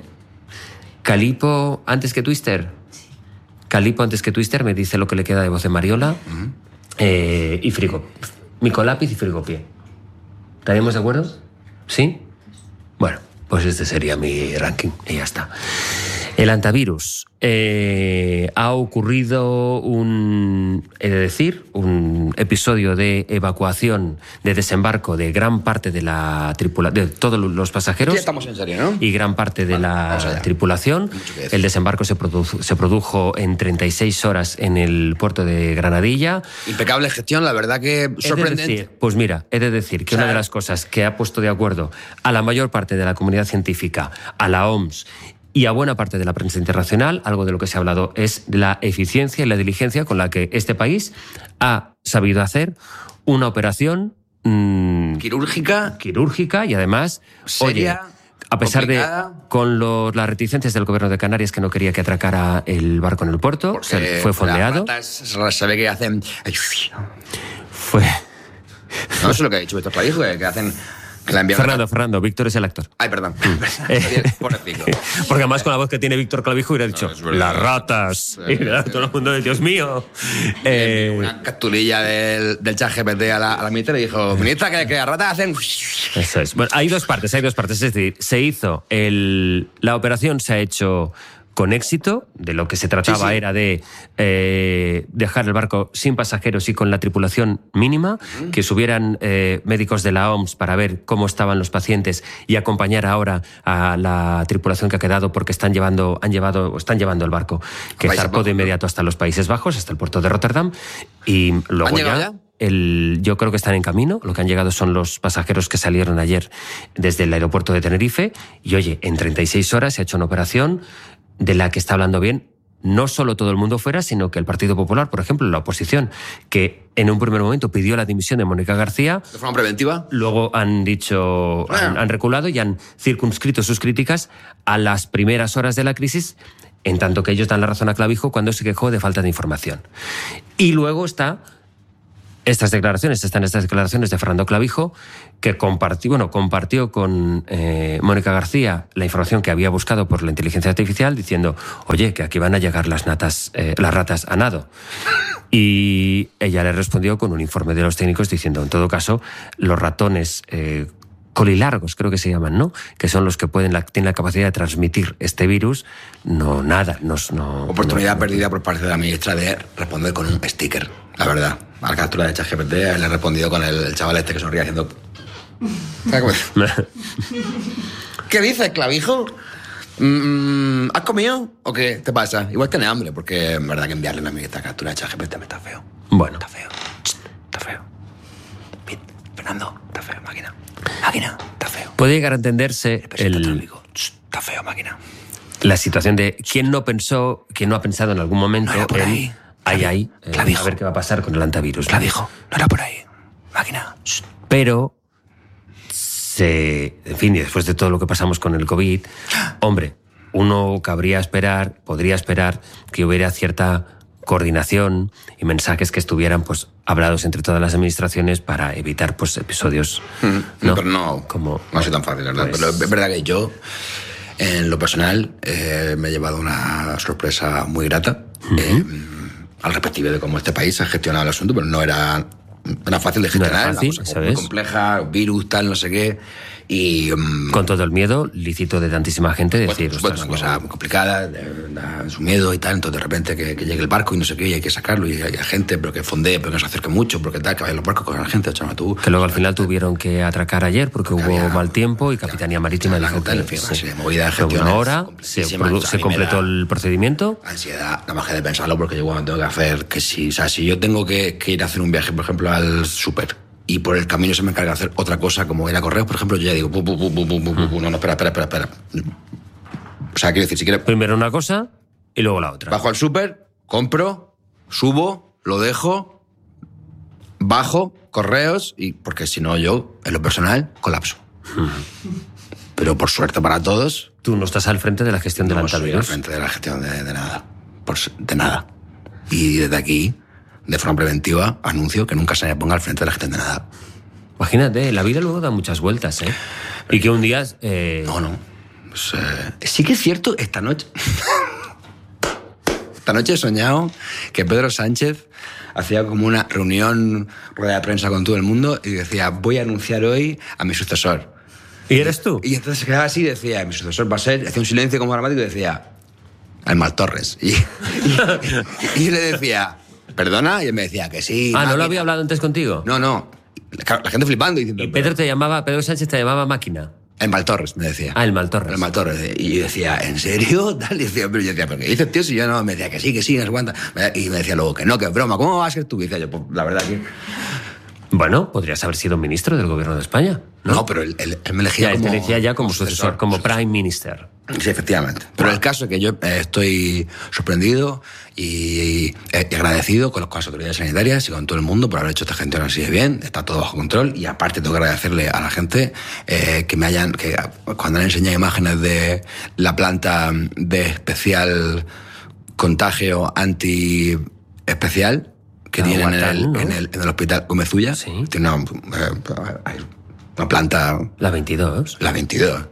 Calipo antes que Twister. Calipo antes que Twister me dice lo que le queda de voz de Mariola. Y frigo. Micolápiz y frigopié. ¿Estaríamos de acuerdo? ¿Sí? Bueno, pues este sería mi ranking y ya está. El antivirus. Ha ocurrido un episodio de evacuación, de desembarco de gran parte de la tripulación, de todos los pasajeros. Ya estamos en serio, ¿no? Y gran parte de la tripulación. El desembarco se produjo en 36 horas en el puerto de Granadilla. Impecable gestión, la verdad que sorprendente. Pues mira, he de decir que una de las cosas que ha puesto de acuerdo a la mayor parte de la comunidad científica, a la OMS y a buena parte de la prensa internacional, algo de lo que se ha hablado es de la eficiencia y la diligencia con la que este país ha sabido hacer una operación quirúrgica y además seria, oye, a pesar complicada. de con las reticencias del gobierno de Canarias que no quería que atracara el barco en el puerto, fue fondeado. Las ratas se ve que hacen... Fue... No, eso es lo que ha dicho Víctor Clavijo, que hacen... Que la envían Fernando, Víctor es el actor. Ay, perdón. Pobrecito. Porque además con la voz que tiene Víctor Clavijo hubiera dicho, No, las ratas. Y todo el mundo de Dios mío. Una capturilla del ChatGPT a la ministra y dijo, ministra, que las ratas hacen... Eso es. Bueno, hay dos partes. Es decir, se hizo la operación se ha hecho con éxito. De lo que se trataba era de dejar el barco sin pasajeros y con la tripulación mínima, que subieran médicos de la OMS para ver cómo estaban los pacientes y acompañar ahora a la tripulación que ha quedado, porque están llevando el barco, que zarpó de inmediato hasta los Países Bajos, hasta el puerto de Rotterdam, y luego ¿Han llegado ya? Yo creo que están en camino. Lo que han llegado son los pasajeros que salieron ayer desde el aeropuerto de Tenerife, y oye, en 36 horas se ha hecho una operación de la que está hablando bien no solo todo el mundo fuera, sino que el Partido Popular, por ejemplo, la oposición, que en un primer momento pidió la dimisión de Mónica García. ¿De forma preventiva? Luego han dicho, han reculado y han circunscrito sus críticas a las primeras horas de la crisis, en tanto que ellos dan la razón a Clavijo cuando se quejó de falta de información. Y luego están estas declaraciones de Fernando Clavijo, que compartió con Mónica García la información que había buscado por la inteligencia artificial, diciendo, oye, que aquí van a llegar las ratas a nado. Y ella le respondió con un informe de los técnicos diciendo, en todo caso, los ratones colilargos, creo que se llaman, ¿no? Que son los que tienen la capacidad de transmitir este virus. Oportunidad perdida por parte de la ministra de responder con un sticker, la verdad. A la captura de ChatGPT le he respondido con el chaval este que sonríe haciendo... ¿Qué dices, Clavijo? ¿Has comido o qué te pasa? Igual tiene hambre, porque en verdad que enviarle una esta captura de ChatGPT me está feo. Bueno. Está feo. Está feo. Fernando, está feo, máquina. Máquina, está feo. Puede llegar a entenderse está feo, máquina. La situación de quién no ha pensado en algún momento no era por ahí. A ver qué va a pasar con el antivirus. Clavijo, no era por ahí. Máquina. Pero, en fin, y después de todo lo que pasamos con el COVID, hombre, uno podría esperar que hubiera cierta coordinación y mensajes que estuvieran pues hablados entre todas las administraciones para evitar pues episodios ¿no? Pero no ha sido tan fácil, ¿verdad? Pues... Pero es verdad que yo en lo personal me he llevado una sorpresa muy grata al respectivo de cómo este país ha gestionado el asunto, pero no era fácil de gestionar, era fácil, una cosa muy compleja, virus, tal, no sé qué. Y, con todo el miedo lícito de tantísima gente decir... Pues, una cosa muy complicada, su miedo y tal, entonces de repente que llegue el barco y no sé qué, y hay que sacarlo, y hay gente, pero que fondee, pero que no se acerque mucho, porque tal, que vayan los barcos con la gente, tú... Que luego al final tuvieron que atracar ayer porque hubo mal tiempo y Capitanía Marítima dijo que movida de gestión una hora, se completó el procedimiento. Ansiedad, nada más que de pensarlo, porque yo cuando tengo que hacer, que si yo tengo que ir a hacer un viaje, por ejemplo, al súper, y por el camino se me encarga de hacer otra cosa, como ir a correos, por ejemplo, yo ya digo, no, espera. O sea, quiero decir, si quieres... Primero una cosa y luego la otra. Bajo al súper, compro, subo, lo dejo, bajo, correos, y porque si no yo, en lo personal, colapso. Pero por suerte para todos... Tú no estás al frente de la gestión del antivirus. No estoy al frente de la gestión de nada. De nada. Y desde aquí... de forma preventiva, anuncio que nunca se me ponga al frente de la gestión de nada. Imagínate, la vida luego da muchas vueltas, ¿eh? Y que un día... No. Pues, sí que es cierto, esta noche he soñado que Pedro Sánchez hacía como una rueda de prensa con todo el mundo y decía, voy a anunciar hoy a mi sucesor. ¿Y eres tú? Y entonces se quedaba así y decía, mi sucesor va a ser... Hacía un silencio como dramático y decía, Aymar Torres. Y yo le decía... ¿Perdona? Y él me decía que sí. ¿No lo había hablado antes contigo? No. La gente flipando. Diciendo, y Pedro Sánchez te llamaba máquina. El Maltorres, me decía. El Maltorres. El Maltorres. Y yo decía, ¿en serio? Tal. Y decía, pero ¿qué dices, tío? Si yo no, me decía que sí, no sé cuánta. Y me decía luego que no, que es broma. ¿Cómo vas a ser tú? Y decía yo, pues la verdad que... Bueno, podrías haber sido ministro del gobierno de España. No, pero él me elegía como... Él te elegía ya como sucesor, como Prime Minister. Sí, efectivamente. Pero el caso es que yo estoy sorprendido y agradecido con las autoridades sanitarias y con todo el mundo por haber hecho esta gestión así de bien. Está todo bajo control y aparte tengo que agradecerle a la gente que cuando han enseñado imágenes de la planta de especial contagio anti-especial que tienen en el hospital Gómez-Ulla. Sí. Tiene una planta... La 22. La 22.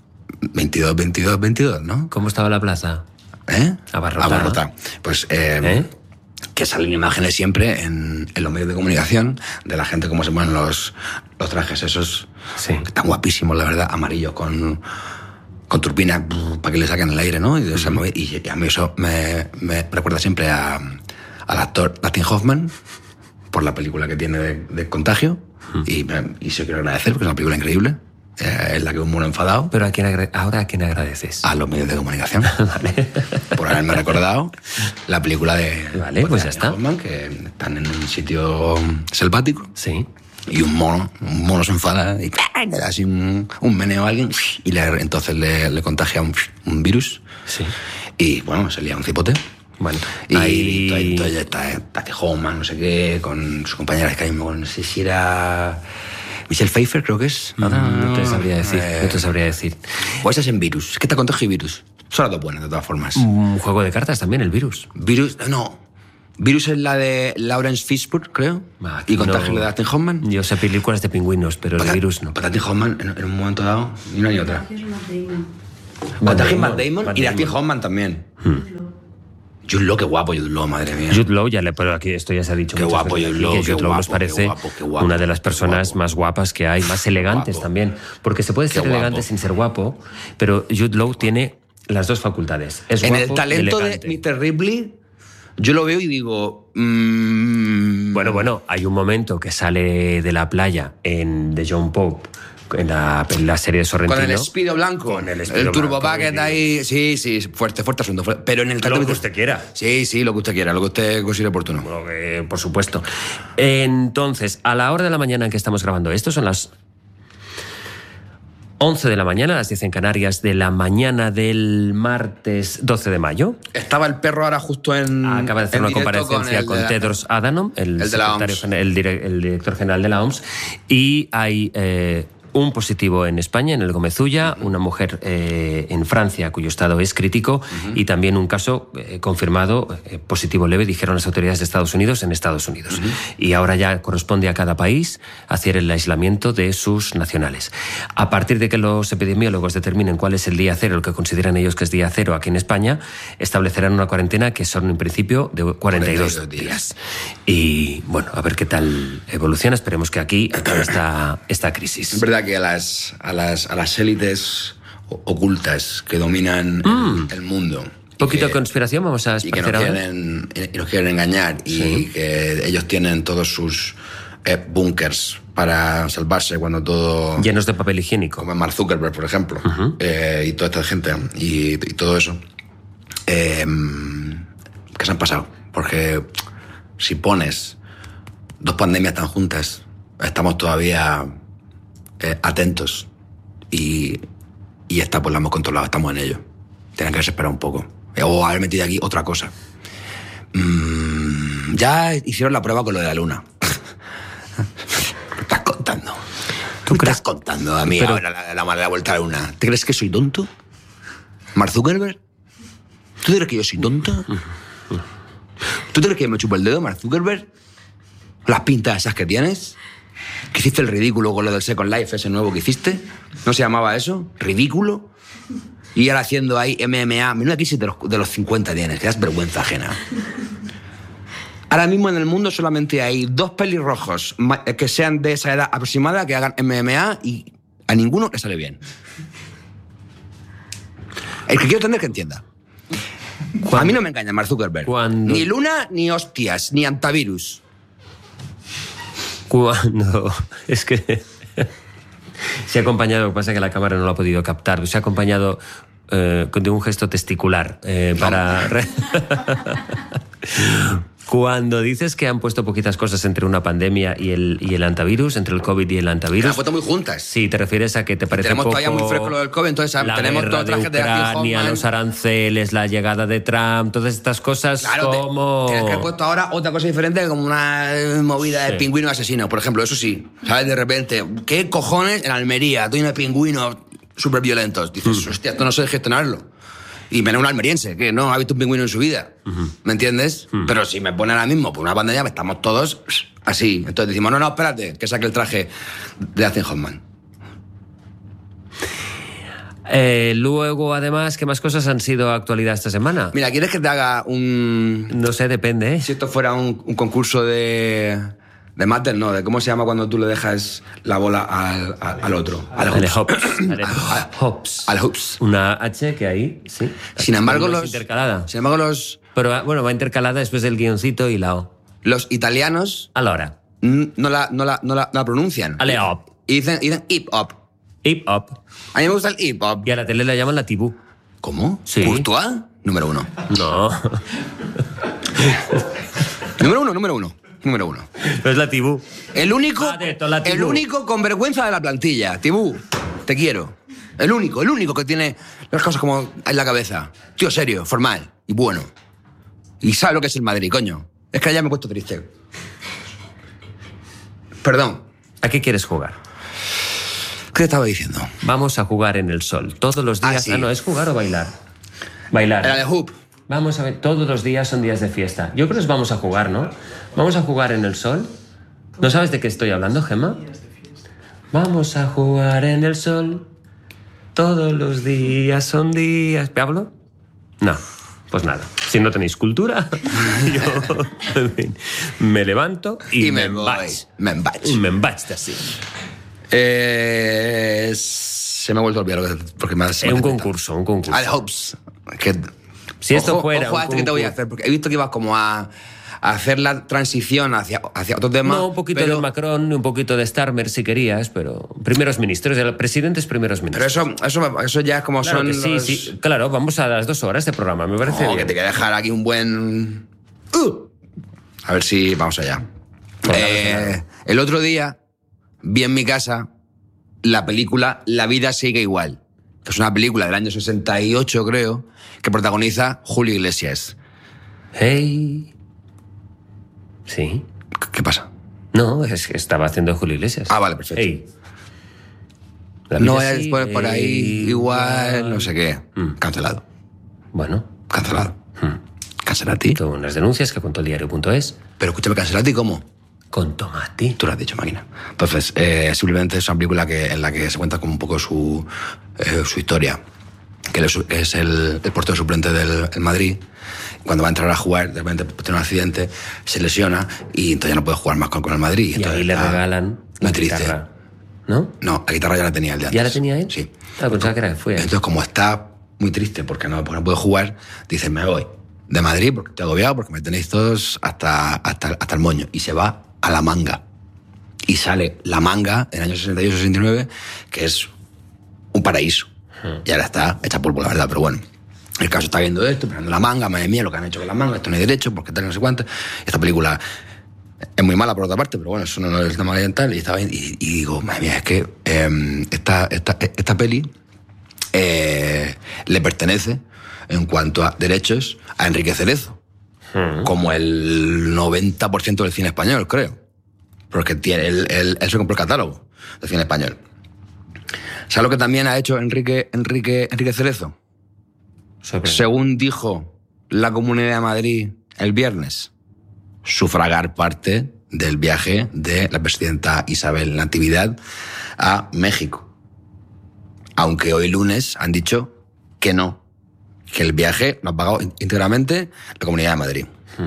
22, ¿no? ¿Cómo estaba la plaza? Abarrotada. Pues que salen imágenes siempre en los medios de comunicación de la gente cómo se ponen los trajes esos. Sí. Que están guapísimos, la verdad, amarillos con turbinas para que le saquen el aire, ¿no? Y a mí eso me recuerda siempre al actor Dustin Hoffman por la película que tiene de Contagio. Y se quiero agradecer porque es una película increíble. Es la que un mono enfadado. Pero ¿ahora a quién agradeces? A los medios de comunicación. Vale. Por haberme recordado la película de... Vale, pues ya está. Hoffman, que están en un sitio selvático. Sí. Y un mono se enfada y le da así un meneo a alguien y entonces le contagia un virus. Sí. Y bueno, se lía un cipote. Bueno, y ahí está Tati Hoffman, no sé qué, con su compañera que no sé si era Michelle Pfeiffer, creo que es. No te sabría decir. O esa es en Virus. Es que te contagio y Virus. Son las dos buenas, de todas formas. Un juego de cartas también, el Virus. Virus es la de Lawrence Fishburne, creo. Y Contagio de Dustin Hoffman. Yo sé películas de pingüinos, pero el Virus no. Dustin Hoffman, en un momento dado, ni una ni otra. Contagio Matt Damon y Dustin Hoffman también. Jude Law, qué guapo Jude Law, madre mía. Jude Law, pero aquí esto ya se ha dicho. Qué guapo Jude Law, que Jude Law nos parece una de las personas más guapas que hay, más elegantes también. Porque se puede ser elegante sin ser guapo, pero Jude Law tiene las dos facultades. Es guapo en el talento de Mr. Ripley, yo lo veo y digo... Bueno, hay un momento que sale de la playa en The John Pope, en la serie de Sorrentino. Con el Speedo blanco. El Turbo Bucket ahí. Sí, fuerte asunto. Pero en el lo que usted quiera. Sí, lo que usted quiera, lo que usted considere oportuno. Por supuesto. Entonces, a la hora de la mañana en que estamos grabando esto, son las 11 de la mañana, las 10 en Canarias, de la mañana del martes 12 de mayo. Estaba el perro ahora justo acaba de hacer una comparecencia con Tedros Adhanom, el director general de la OMS, y hay un positivo en España, en el Gómez-Ulla, una mujer en Francia cuyo estado es crítico, y también un caso confirmado positivo leve, dijeron las autoridades de Estados Unidos, en Estados Unidos. Y ahora ya corresponde a cada país hacer el aislamiento de sus nacionales. A partir de que los epidemiólogos determinen cuál es el día cero, el que consideran ellos que es día cero aquí en España, establecerán una cuarentena que son en principio de 42 días. Y bueno, a ver qué tal evoluciona. Esperemos que aquí acabe esta crisis. Es verdad que a las élites ocultas que dominan el mundo. Un poquito de conspiración vamos a y que nos quieren engañar, y que ellos tienen todos sus búnkers para salvarse cuando todo... Llenos de papel higiénico. Como Mark Zuckerberg, por ejemplo, y toda esta gente, y todo eso. Que se han pasado. Porque si pones dos pandemias tan juntas, estamos todavía... atentos, y esta pues la hemos controlado, estamos en ello. Tienen que haberse esperado un poco, o haber metido aquí otra cosa. Ya hicieron la prueba con lo de la luna. ¿Qué estás contando? ¿Tú estás contando a mí ahora la vuelta a la luna? ¿Te crees que soy tonto? ¿Mark Zuckerberg? ¿Tú crees que yo soy tonto? ¿Tú crees que me chupo el dedo, Mark Zuckerberg? ¿Las pintas esas que tienes? ¿Que hiciste el ridículo con lo del Second Life, ese nuevo que hiciste? ¿No se llamaba eso? ¿Ridículo? Y ahora haciendo ahí MMA. Menuda crisis de los 50 tienes, que das vergüenza ajena. Ahora mismo en el mundo solamente hay 2 pelirrojos que sean de esa edad aproximada que hagan MMA, y a ninguno le sale bien. El que quiero tener que entienda. A mí no me engaña Mark Zuckerberg. Ni luna, ni hostias, ni antivirus. Cuando... Es que se ha acompañado, lo que pasa es que la cámara no lo ha podido captar, se ha acompañado de un gesto testicular para... Cuando dices que han puesto poquitas cosas entre una pandemia y el antivirus, entre el COVID y el antivirus... Las han puesto muy juntas. Sí, te refieres a que te parece poco... Tenemos todavía muy fresco lo del COVID, entonces tenemos todo trajes de Ucrania, los aranceles, la llegada de Trump, todas estas cosas, claro, como... Tienes que haber puesto ahora otra cosa diferente, como una movida de pingüino asesino, por ejemplo, eso sí. ¿Sabes? De repente, ¿qué cojones en Almería? Tú tienes pingüinos súper violentos. Dices, hostia, esto no sé gestionarlo. Y menos un almeriense, que no ha visto un pingüino en su vida. ¿Me entiendes? Pero si me pone ahora mismo por una pandemia, estamos todos así. Entonces decimos, no, espérate, que saque el traje de Dustin Hoffman. Luego, además, ¿qué más cosas han sido actualidad esta semana? Mira, ¿quieres que te haga un...? No sé, depende. Si esto fuera un concurso de máter, no, de cómo se llama cuando tú le dejas la bola al otro. Al hops. Al hops. Una H que ahí, sí. Sin embargo, intercalada. Sin embargo, Pero bueno, va intercalada después del guioncito y la O. Los italianos... A la hora. No la pronuncian. Ale hop. Y dicen hip hop. Hip hop. A mí me gusta el hip hop. Y a la tele la llaman la tibú. ¿Cómo? Sí. ¿Courtois? Número 1. No. Número uno. No es la tibú. El único con vergüenza de la plantilla. Tibú, te quiero. El único que tiene las cosas como en la cabeza. Tío serio, formal y bueno. Y sabe lo que es el Madrid, coño. Es que ya me he puesto triste. Perdón. ¿A qué quieres jugar? ¿Qué te estaba diciendo? Vamos a jugar en el sol. Todos los días... sí. No, ¿es jugar o bailar? Bailar. Era de hoop. Vamos a ver, todos los días son días de fiesta. Yo creo que nos vamos a jugar, ¿no? Vamos a jugar en el sol. ¿No sabes de qué estoy hablando, Gemma? Vamos a jugar en el sol. Todos los días son días... ¿Pablo? No, pues nada. Si no tenéis cultura, yo en fin, me levanto y me embaig. Me'n vaig d'ací. Se me ha vuelto a olvidar porque me has... Un concurso. Ah, de Hopes. Que, si esto fuera... Ojo a este que te voy a hacer, porque he visto que ibas como a hacer la transición hacia otro tema. No, un poquito de Macron, un poquito de Starmer si querías, pero primeros ministros, presidentes primeros ministros. Pero eso ya es como claro son que sí, los... sí, claro, vamos a las 2 horas de programa, me parece bien. Que te voy a dejar aquí un buen... A ver si vamos allá. El otro día vi en mi casa la película La vida sigue igual, que es una película del año 68, creo, que protagoniza Julio Iglesias. Hey... Sí. ¿Qué pasa? No, es que estaba haciendo Julio Iglesias. Ah, vale, perfecto. Hey. No vayas después por ahí igual, no sé qué. Cancelado. Bueno. Cancelado. Cancelati. Con unas denuncias que contó el diario.es. Pero escúchame, Cancelati, ¿cómo? Con Tomati. Tú lo has dicho, máquina. Entonces, simplemente es una película en la que se cuenta como un poco su historia. Que es el portero suplente del Madrid. Cuando va a entrar a jugar, de repente tiene un accidente, se lesiona y entonces ya no puede jugar más con el Madrid. Y ahí le regalan la guitarra. ¿No? No, la guitarra ya la tenía el de antes. ¿Ya la tenía él? Sí. Pensaba que era que fue. Entonces, como está muy triste porque no puede jugar, dice, me voy de Madrid porque estoy agobiado, porque me tenéis todos hasta el moño. Y se va a La Manga. Y sale La Manga en el año 68-69, que es un paraíso. Y ahora está hecha polvo, la verdad, pero bueno. El caso está viendo esto, pensando La Manga, madre mía, lo que han hecho con La Manga, esto no hay derecho, porque tal, no sé cuánto. Esta película es muy mala por otra parte, pero bueno, eso no es el tema ambiental. Y digo, madre mía, es que esta peli le pertenece, en cuanto a derechos, a Enrique Cerezo. Como el 90% del cine español, creo. Porque él se compró el catálogo del cine español. ¿Sabes lo que también ha hecho Enrique Cerezo? Según dijo la Comunidad de Madrid el viernes, sufragar parte del viaje de la presidenta Isabel Natividad a México. Aunque hoy lunes han dicho que no, que el viaje lo ha pagado íntegramente la Comunidad de Madrid.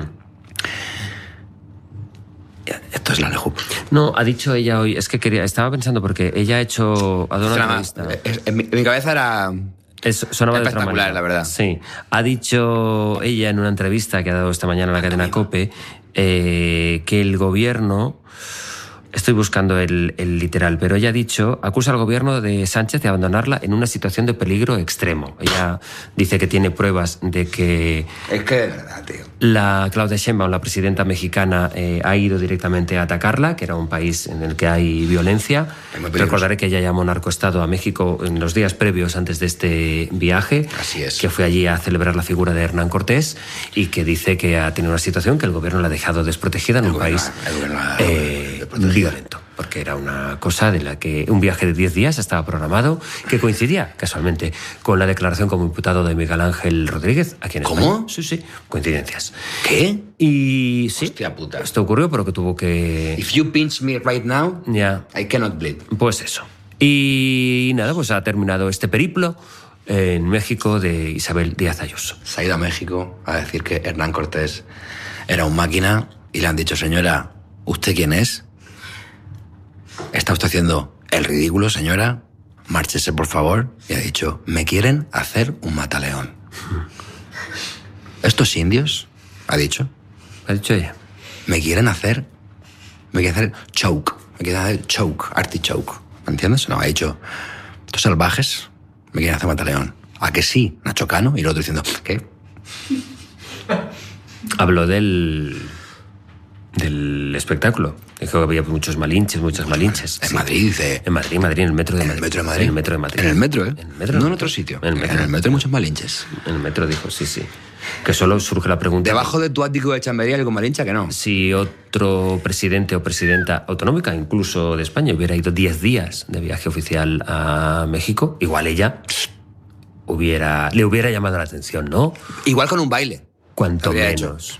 Esto es la Lejup. No, ha dicho ella hoy, es que estaba pensando porque ella ha dado una entrevista. En mi cabeza era... Sonaba de espectacular, otra manera. La verdad. Sí. Ha dicho ella en una entrevista que ha dado esta mañana en la cadena COPE que el gobierno... Estoy buscando el literal, pero ella ha dicho, acusa al gobierno de Sánchez de abandonarla en una situación de peligro extremo. Ella dice que tiene pruebas de que... Es que de verdad, tío. La Claudia Sheinbaum, la presidenta mexicana, ha ido directamente a atacarla, que era un país en el que hay violencia. Recordaré que ella llamó narcoestado a México en los días previos antes de este viaje. Así es. Que fue allí a celebrar la figura de Hernán Cortés y que dice que ha tenido una situación que el gobierno la ha dejado desprotegida en un país violento. Porque era una cosa de la que un viaje de 10 días estaba programado, que coincidía casualmente con la declaración como imputado de Miguel Ángel Rodríguez aquí en España. ¿Cómo? Sí, coincidencias. ¿Qué? Y sí, hostia puta. Esto ocurrió porque tuvo que... If you pinch me right now, yeah. I cannot bleed. Pues eso. Y nada, pues ha terminado este periplo en México de Isabel Díaz Ayuso. Se ha ido a México a decir que Hernán Cortés era un máquina y le han dicho, señora, ¿usted quién es? ¿Está usted haciendo el ridículo, señora? Márchese, por favor. Y ha dicho, me quieren hacer un mataleón. ¿Estos indios? Ha dicho. ¿Ha dicho ella? Me quieren hacer choke. Me quieren hacer choke, artichoke. ¿Me entiendes? No, ha dicho, estos salvajes me quieren hacer mataleón. ¿A que sí, Nacho Cano? Y el otro diciendo, ¿qué? Habló del espectáculo. Dijo que había muchos malinches. En Madrid, dice. En Madrid, en el metro de Madrid. En el metro de Madrid. En el metro de Madrid. En el metro, ¿eh? En el metro, no en otro sitio. En el metro hay muchos malinches. En el metro dijo, sí. Que solo surge la pregunta... Debajo de tu ático de Chamberí hay algo malincha que no. Si otro presidente o presidenta autonómica, incluso de España, hubiera ido 10 días de viaje oficial a México, igual ella le hubiera llamado la atención, ¿no? Igual con un baile. Cuanto menos.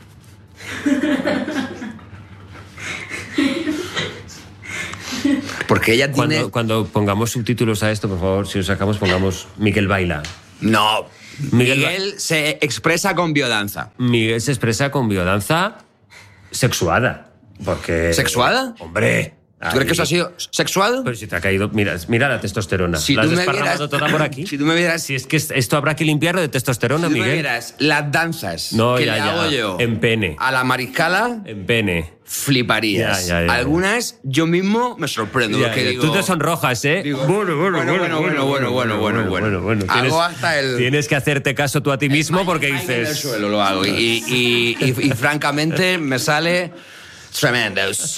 Porque ella tiene... Cuando pongamos subtítulos a esto, por favor, si lo sacamos, pongamos Miguel baila. No. Miguel se expresa con biodanza. Miguel se expresa con biodanza sexuada. Porque... ¿Sexuada? Hombre... ¿Tú crees que eso ha sido sexual? Pero si te ha caído... Mira la testosterona. Si la has tú me desparramado vieras, toda por aquí. Si tú me vieras... Si es que esto habrá que limpiarlo de testosterona, si tú Miguel. me vieras las danzas que le hago yo... En pene. A la mariscala... En pene. Fliparías. Ya. Algunas yo mismo me sorprendo. Porque digo, tú te sonrojas, ¿eh? Digo, bueno. Hago hasta el... Tienes que hacerte caso tú a ti mismo porque dices... En el suelo lo hago. Y francamente me sale tremendos.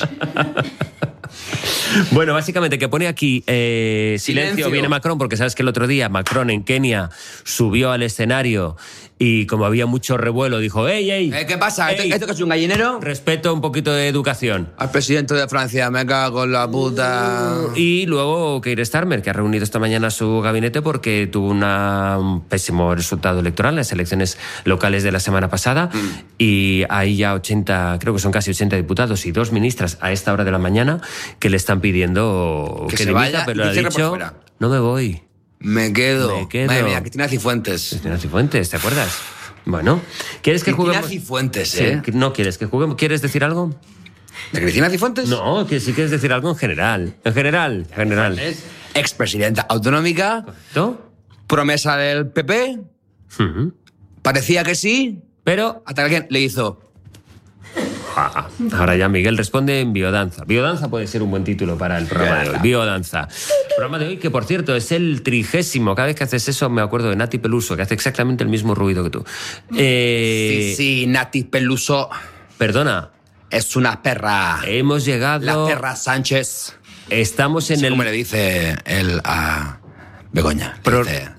Bueno, básicamente que pone aquí silencio, viene Macron, porque sabes que el otro día Macron en Kenia subió al escenario y como había mucho revuelo dijo ¡Ey! ¿Qué pasa? ¿Esto que es un gallinero? Respeto, un poquito de educación. Al presidente de Francia, me cago en la puta. Y luego Keir Starmer, que ha reunido esta mañana su gabinete porque tuvo un pésimo resultado electoral en las elecciones locales de la semana pasada y hay ya 80, creo que son casi 80 diputados y 2 ministras a esta hora de la mañana que le están pidiendo que se vaya, pero le ha dicho, no me voy. Me quedo. Madre mía, Cristina Cifuentes. Cristina Cifuentes, ¿te acuerdas? Bueno, ¿quieres que juguemos? Cristina Cifuentes, Sí, ¿no quieres que juguemos? ¿Quieres decir algo? ¿De Cristina Cifuentes? No, que sí quieres decir algo en general. En general. Es expresidenta autonómica. ¿No? Promesa del PP. Parecía que sí. Pero... hasta que alguien le hizo... Ahora ya Miguel responde en biodanza. Biodanza puede ser un buen título para el programa de hoy. Biodanza. El programa de hoy que, por cierto, es el 30º. Cada vez que haces eso me acuerdo de Nati Peluso, que hace exactamente el mismo ruido que tú. Sí, Nati Peluso. Perdona. Es una perra. Hemos llegado... La perra Sánchez. Estamos en el... ¿Cómo le dice él a Begoña? Dice,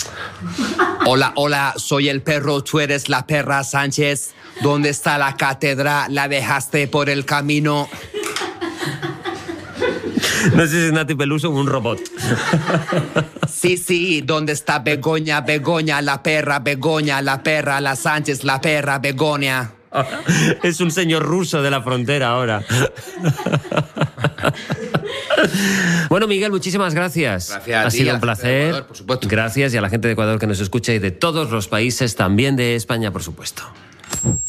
hola, soy el perro, tú eres la perra Sánchez. ¿Dónde está la cátedra? ¿La dejaste por el camino? No sé si es Nati Peluso o un robot. Sí, ¿dónde está Begoña, la perra, Begoña, la perra, la Sánchez, la perra, Begoña? Es un señor ruso de la frontera ahora. Bueno, Miguel, muchísimas gracias. Gracias. Ha sido un placer. Ecuador, por supuesto. Gracias y a la gente de Ecuador que nos escucha y de todos los países, también de España, por supuesto.